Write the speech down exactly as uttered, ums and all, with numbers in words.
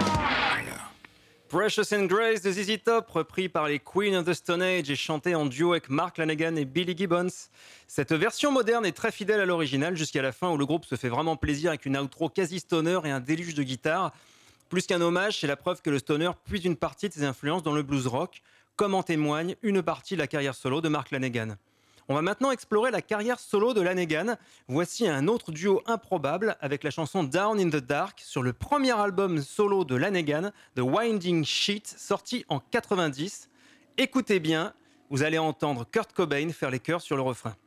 Precious and Grace de Z Z Top, repris par les Queen of the Stone Age et chanté en duo avec Mark Lanegan et Billy Gibbons. Cette version moderne est très fidèle à l'original jusqu'à la fin où le groupe se fait vraiment plaisir avec une outro quasi stoner et un déluge de guitare. Plus qu'un hommage, c'est la preuve que le stoner puise une partie de ses influences dans le blues rock, comme en témoigne une partie de la carrière solo de Mark Lanegan. On va maintenant explorer la carrière solo de Lanegan. Voici un autre duo improbable avec la chanson Down in the Dark sur le premier album solo de Lanegan, The Winding Sheet, sorti en quatre-vingt-dix. Écoutez bien, vous allez entendre Kurt Cobain faire les chœurs sur le refrain.